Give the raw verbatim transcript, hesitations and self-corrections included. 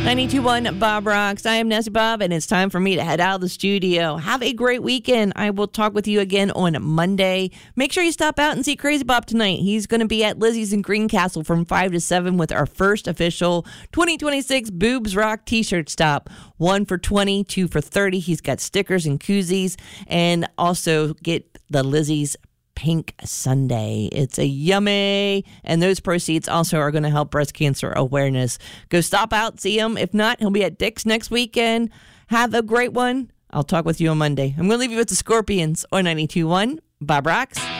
ninety-two point one Bob Rocks. I am Nessie Bob, and it's time for me to head out of the studio. Have a great weekend. I will talk with you again on Monday. Make sure you stop out and see Crazy Bob tonight. He's going to be at Lizzie's in Greencastle from five to seven with our first official twenty twenty-six Boobs Rock t-shirt stop. One for twenty, two for thirty. He's got stickers and koozies, and also get the Lizzie's Pink Sunday. It's a yummy, and those proceeds also are going to help breast cancer awareness. Go stop out, see him. If not, he'll be at Dick's next weekend. Have a great one. I'll talk with you on Monday. I'm going to leave you with the Scorpions on ninety-two point one Bob Rocks.